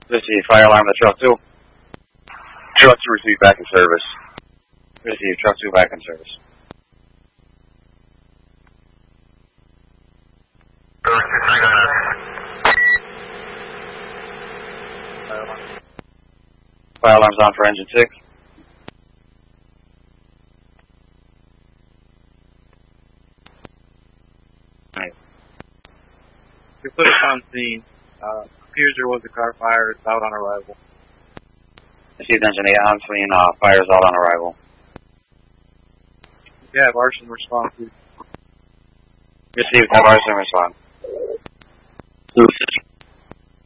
Receive, fire alarm to truck 2. Truck 2 receive back in service. Receive, truck 2 back in service. Fire alarm's on for engine 6. We put us on scene. Appears there was a car fire. It's out on arrival. Received engine 8 on scene. Fire's out on arrival. Yeah, arson responses. Received, have arson response.